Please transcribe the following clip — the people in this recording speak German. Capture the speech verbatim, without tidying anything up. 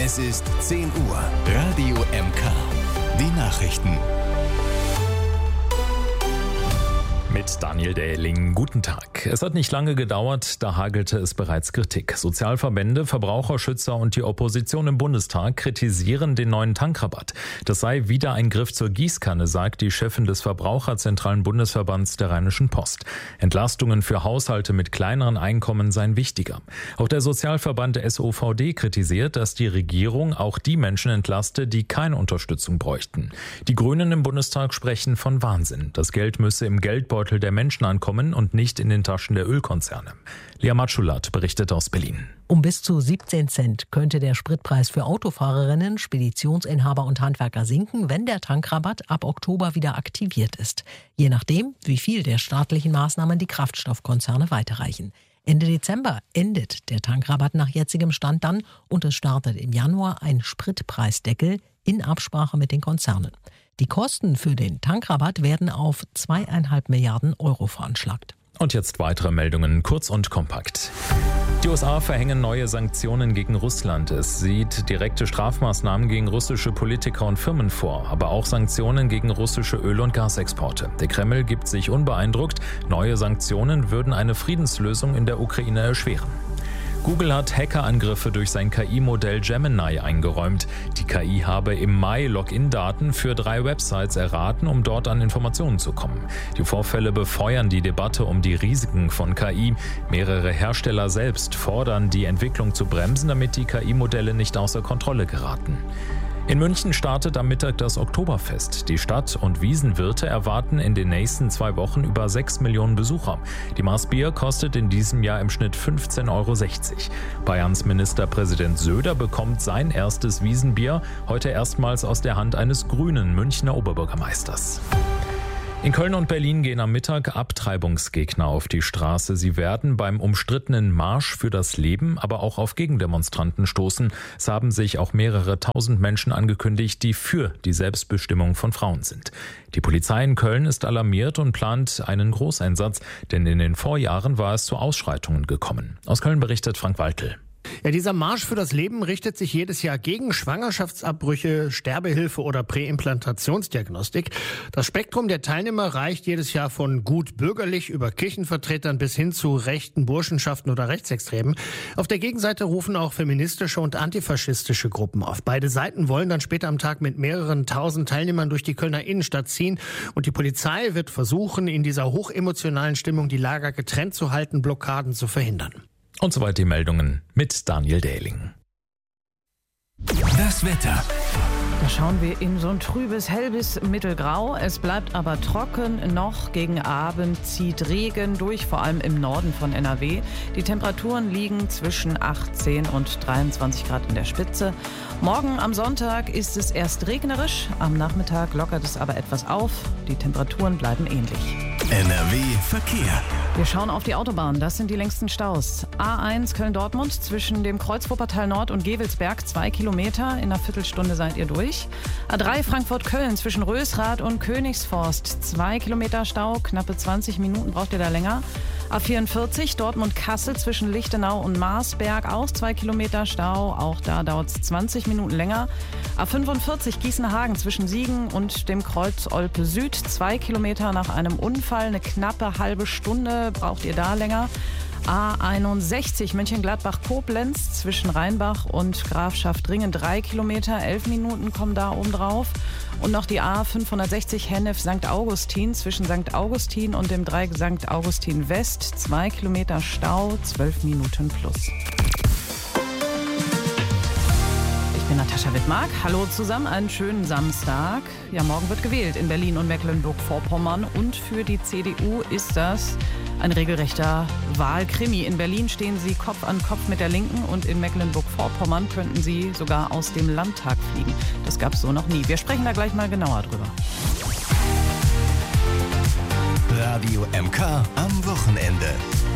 Es ist zehn Uhr. Radio M K. Die Nachrichten. Mit Daniel Dähling. Guten Tag. Es hat nicht lange gedauert, da hagelte es bereits Kritik. Sozialverbände, Verbraucherschützer und die Opposition im Bundestag kritisieren den neuen Tankrabatt. Das sei wieder ein Griff zur Gießkanne, sagt die Chefin des Verbraucherzentralen Bundesverbands der Rheinischen Post. Entlastungen für Haushalte mit kleineren Einkommen seien wichtiger. Auch der Sozialverband S O V D kritisiert, dass die Regierung auch die Menschen entlaste, die keine Unterstützung bräuchten. Die Grünen im Bundestag sprechen von Wahnsinn. Das Geld müsse im Geldbeutel der Menschen ankommen und nicht in den Taschen der Ölkonzerne. Lea Matschulat berichtet aus Berlin. Um bis zu siebzehn Cent könnte der Spritpreis für Autofahrerinnen, Speditionsinhaber und Handwerker sinken, wenn der Tankrabatt ab Oktober wieder aktiviert ist. Je nachdem, wie viel der staatlichen Maßnahmen die Kraftstoffkonzerne weiterreichen. Ende Dezember endet der Tankrabatt nach jetzigem Stand dann und es startet im Januar ein Spritpreisdeckel in Absprache mit den Konzernen. Die Kosten für den Tankrabatt werden auf zweieinhalb Milliarden Euro veranschlagt. Und jetzt weitere Meldungen, kurz und kompakt. Die U S A verhängen neue Sanktionen gegen Russland. Es sieht direkte Strafmaßnahmen gegen russische Politiker und Firmen vor, aber auch Sanktionen gegen russische Öl- und Gasexporte. Der Kreml gibt sich unbeeindruckt. Neue Sanktionen würden eine Friedenslösung in der Ukraine erschweren. Google hat Hackerangriffe durch sein K I-Modell Gemini eingeräumt. Die K I habe im Mai Login-Daten für drei Websites erraten, um dort an Informationen zu kommen. Die Vorfälle befeuern die Debatte um die Risiken von K I. Mehrere Hersteller selbst fordern, die Entwicklung zu bremsen, damit die K I-Modelle nicht außer Kontrolle geraten. In München startet am Mittag das Oktoberfest. Die Stadt- und Wiesenwirte erwarten in den nächsten zwei Wochen über sechs Millionen Besucher. Die Maß Bier kostet in diesem Jahr im Schnitt fünfzehn Euro sechzig. Bayerns Ministerpräsident Söder bekommt sein erstes Wiesenbier, heute erstmals aus der Hand eines grünen Münchner Oberbürgermeisters. In Köln und Berlin gehen am Mittag Abtreibungsgegner auf die Straße. Sie werden beim umstrittenen Marsch für das Leben aber auch auf Gegendemonstranten stoßen. Es haben sich auch mehrere tausend Menschen angekündigt, die für die Selbstbestimmung von Frauen sind. Die Polizei in Köln ist alarmiert und plant einen Großeinsatz, denn in den Vorjahren war es zu Ausschreitungen gekommen. Aus Köln berichtet Frank Waltel. Ja, dieser Marsch für das Leben richtet sich jedes Jahr gegen Schwangerschaftsabbrüche, Sterbehilfe oder Präimplantationsdiagnostik. Das Spektrum der Teilnehmer reicht jedes Jahr von gut bürgerlich über Kirchenvertretern bis hin zu rechten Burschenschaften oder Rechtsextremen. Auf der Gegenseite rufen auch feministische und antifaschistische Gruppen auf. Beide Seiten wollen dann später am Tag mit mehreren tausend Teilnehmern durch die Kölner Innenstadt ziehen. Und die Polizei wird versuchen, in dieser hochemotionalen Stimmung die Lager getrennt zu halten, Blockaden zu verhindern. Und soweit die Meldungen mit Daniel Dähling. Das Wetter. Da schauen wir in so ein trübes, hell bis mittelgrau. Es bleibt aber trocken. Noch gegen Abend zieht Regen durch, vor allem im Norden von N R W. Die Temperaturen liegen zwischen achtzehn und dreiundzwanzig Grad in der Spitze. Morgen am Sonntag ist es erst regnerisch. Am Nachmittag lockert es aber etwas auf. Die Temperaturen bleiben ähnlich. N R W Verkehr. Wir schauen auf die Autobahn. Das sind die längsten Staus. A eins Köln-Dortmund zwischen dem Kreuz Wuppertal Nord und Gewelsberg zwei Kilometer. In einer Viertelstunde seid ihr durch. A drei Frankfurt-Köln zwischen Rösrath und Königsforst. zwei Kilometer Stau. Knappe zwanzig Minuten braucht ihr da länger. A vierundvierzig Dortmund-Kassel zwischen Lichtenau und Marsberg. Auch zwei Kilometer Stau. Auch da dauert es zwanzig Minuten länger. A fünfundvierzig Gießen-Hagen zwischen Siegen und dem Kreuz Olpe Süd. zwei Kilometer nach einem Unfall. Eine knappe halbe Stunde braucht ihr da länger. A einundsechzig Mönchengladbach-Koblenz zwischen Rheinbach und Grafschaft Ringen drei Kilometer, elf Minuten kommen da oben drauf. Und noch die A fünfhundertsechzig Hennef Sankt Augustin zwischen Sankt Augustin und dem Dreieck Sankt Augustin West, zwei Kilometer Stau, zwölf Minuten plus. Ich bin Natascha Wittmark. Hallo zusammen, einen schönen Samstag. Ja, morgen wird gewählt in Berlin und Mecklenburg-Vorpommern und für die C D U ist das ein regelrechter Wahlkrimi. In Berlin stehen sie Kopf an Kopf mit der Linken und in Mecklenburg-Vorpommern könnten sie sogar aus dem Landtag fliegen. Das gab es so noch nie. Wir sprechen da gleich mal genauer drüber. Radio M K am Wochenende.